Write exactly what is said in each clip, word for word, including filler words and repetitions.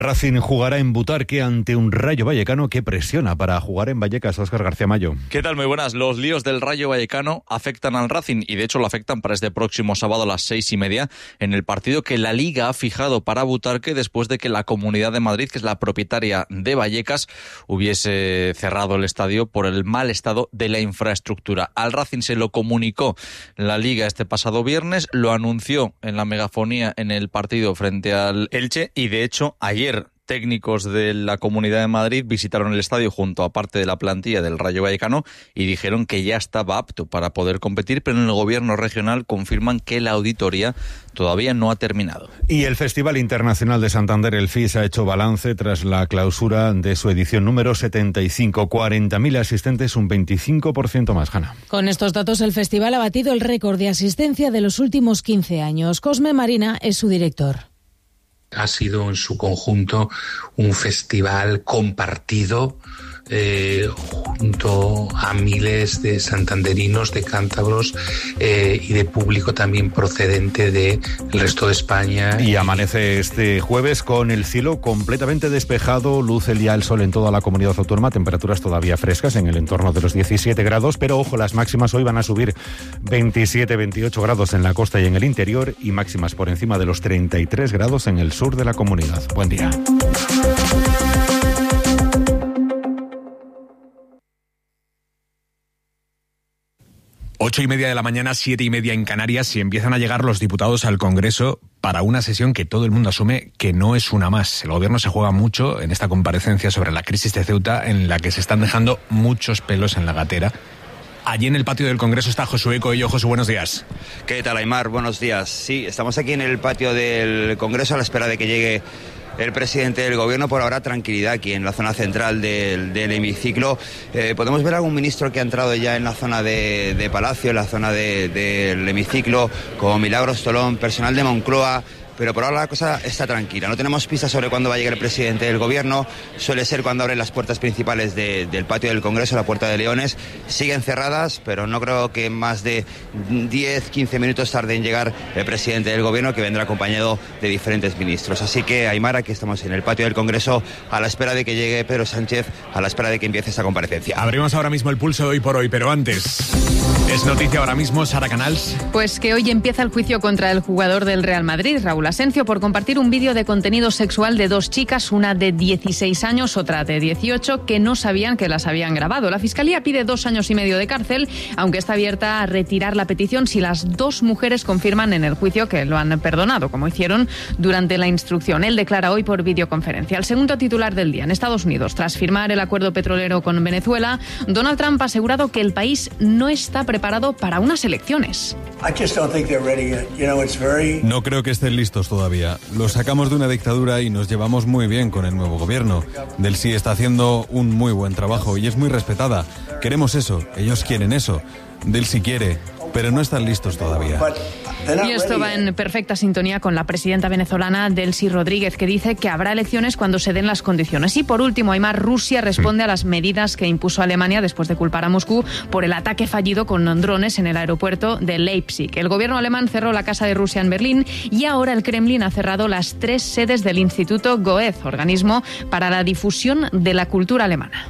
Racing jugará en Butarque ante un Rayo Vallecano que presiona para jugar en Vallecas. Óscar García Mayo. ¿Qué tal? Muy buenas. Los líos del Rayo Vallecano afectan al Racing y de hecho lo afectan para este próximo sábado a las seis y media en el partido que la Liga ha fijado para Butarque después de que la Comunidad de Madrid, que es la propietaria de Vallecas, hubiese cerrado el estadio por el mal estado de la infraestructura. Al Racing se lo comunicó la Liga este pasado viernes, lo anunció en la megafonía en el partido frente al Elche y de hecho ayer técnicos de la Comunidad de Madrid visitaron el estadio junto a parte de la plantilla del Rayo Vallecano y dijeron que ya estaba apto para poder competir, pero en el gobierno regional confirman que la auditoría todavía no ha terminado. Y el Festival Internacional de Santander, el F I S, ha hecho balance tras la clausura de su edición número setenta y cinco. cuarenta mil asistentes, un veinticinco por ciento más, Hanna. Con estos datos, el festival ha batido el récord de asistencia de los últimos quince años. Cosme Marina es su director. Ha sido en su conjunto un festival compartido eh, junto a miles de santanderinos, de cántabros eh, y de público también procedente del resto de España. Y amanece este jueves con el cielo completamente despejado, luce ya el sol en toda la comunidad autónoma, temperaturas todavía frescas en el entorno de los diecisiete grados, pero ojo, las máximas hoy van a subir veintisiete, veintiocho grados en la costa y en el interior y máximas por encima de los treinta y tres grados en el sur de la comunidad. Buen día. Ocho y media de la mañana, siete y media en Canarias, y empiezan a llegar los diputados al Congreso para una sesión que todo el mundo asume que no es una más. El gobierno se juega mucho en esta comparecencia sobre la crisis de Ceuta, en la que se están dejando muchos pelos en la gatera. Allí en el patio del Congreso está Josué Coello. Josué, buenos días. ¿Qué tal, Aymar? Buenos días. Sí, estamos aquí en el patio del Congreso a la espera de que llegue el presidente del gobierno. Por ahora tranquilidad aquí en la zona central del, del hemiciclo. Eh, podemos ver algún ministro que ha entrado ya en la zona de, de Palacio, en la zona de, del hemiciclo, como Milagros Tolón, personal de Moncloa. Pero por ahora la cosa está tranquila. No tenemos pistas sobre cuándo va a llegar el presidente del gobierno. Suele ser cuando abren las puertas principales de, del patio del Congreso, la Puerta de Leones. Siguen cerradas, pero no creo que más de diez, quince minutos tarde en llegar el presidente del gobierno, que vendrá acompañado de diferentes ministros. Así que, Aymar, aquí estamos en el patio del Congreso a la espera de que llegue Pedro Sánchez, a la espera de que empiece esta comparecencia. Abrimos ahora mismo el pulso de hoy por hoy, pero antes... Es noticia ahora mismo, Sara Canals. Pues que hoy empieza el juicio contra el jugador del Real Madrid, Raúl Asencio, por compartir un vídeo de contenido sexual de dos chicas, una de dieciséis años, otra de dieciocho, que no sabían que las habían grabado. La Fiscalía pide dos años y medio de cárcel, aunque está abierta a retirar la petición si las dos mujeres confirman en el juicio que lo han perdonado, como hicieron durante la instrucción. Él declara hoy por videoconferencia. El segundo titular del día en Estados Unidos. Tras firmar el acuerdo petrolero con Venezuela, Donald Trump ha asegurado que el país no está preparado para unas elecciones. No creo que estén listos todavía. Los sacamos de una dictadura y nos llevamos muy bien con el nuevo gobierno. Delcy está haciendo un muy buen trabajo y es muy respetada. Queremos eso, ellos quieren eso. Delcy quiere, pero no están listos todavía. Y esto va en perfecta sintonía con la presidenta venezolana Delcy Rodríguez, que dice que habrá elecciones cuando se den las condiciones. Y por último, Aymar, Rusia responde a las medidas que impuso Alemania después de culpar a Moscú por el ataque fallido con drones en el aeropuerto de Leipzig. El gobierno alemán cerró la Casa de Rusia en Berlín y ahora el Kremlin ha cerrado las tres sedes del Instituto Goethe, organismo para la difusión de la cultura alemana.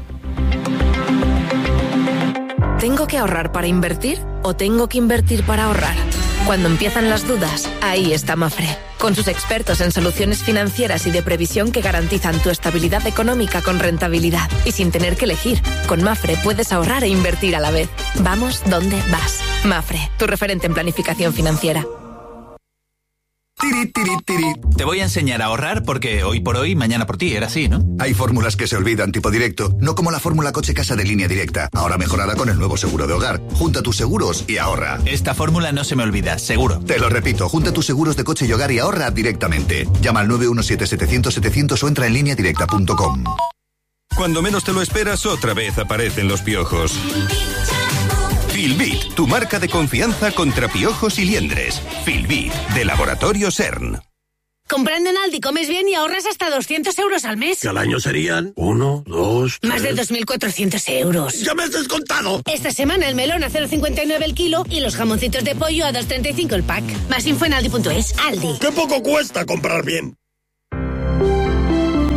¿Tengo que ahorrar para invertir o tengo que invertir para ahorrar? Cuando empiezan las dudas, ahí está Mafre, con sus expertos en soluciones financieras y de previsión que garantizan tu estabilidad económica con rentabilidad y sin tener que elegir. Con Mafre puedes ahorrar e invertir a la vez. Vamos donde vas. Mafre, tu referente en planificación financiera. Tiri, tiri, tiri. Te voy a enseñar a ahorrar porque hoy por hoy, mañana por ti, era así, ¿no? Hay fórmulas que se olvidan, tipo directo, no como la fórmula coche-casa de Línea Directa, ahora mejorada con el nuevo seguro de hogar. Junta tus seguros y ahorra. Esta fórmula no se me olvida, seguro. Te lo repito, junta tus seguros de coche y hogar y ahorra directamente. Llama al nueve uno siete, setecientos, setecientos o entra en línea directa punto com. Cuando menos te lo esperas, otra vez aparecen los piojos. Filbit, tu marca de confianza contra piojos y liendres. Filbit, de Laboratorio CERN. Comprando en Aldi comes bien y ahorras hasta doscientos euros al mes. Que al año serían uno, dos, tres... Más de dos mil cuatrocientos euros. ¡Ya me has descontado! Esta semana el melón a cero coma cincuenta y nueve el kilo y los jamoncitos de pollo a dos coma treinta y cinco el pack. Más info en aldi punto es. Aldi. ¡Qué poco cuesta comprar bien!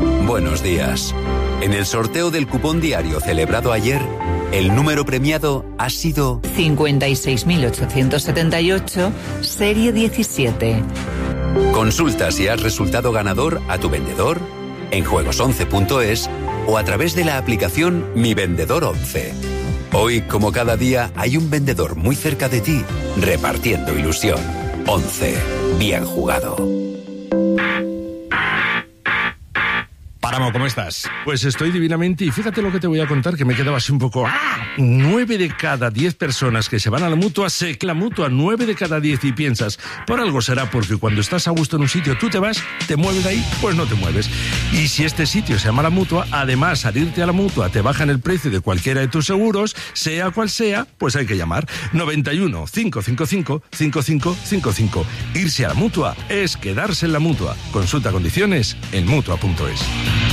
días. En el sorteo del cupón diario celebrado ayer, el número premiado ha sido cincuenta y seis mil ochocientos setenta y ocho, serie diecisiete. Consulta si has resultado ganador a tu vendedor, en juegos once punto es o a través de la aplicación Mi Vendedor once. Hoy, como cada día, hay un vendedor muy cerca de ti, repartiendo ilusión. once. Bien jugado. Páramo, ¿cómo estás? Pues estoy divinamente y fíjate lo que te voy a contar, que me quedaba así un poco... ¡Ah! Nueve de cada diez personas que se van a la Mutua, se la Mutua, nueve de cada diez, y piensas, por algo será, porque cuando estás a gusto en un sitio, tú te vas, te mueves de ahí, pues no te mueves. Y si este sitio se llama la Mutua, además, al irte a la Mutua, te bajan el precio de cualquiera de tus seguros, sea cual sea, pues hay que llamar. noventa y uno, cinco cinco cinco, cinco cinco cinco cinco. Irse a la Mutua es quedarse en la Mutua. Consulta condiciones en mutua punto es.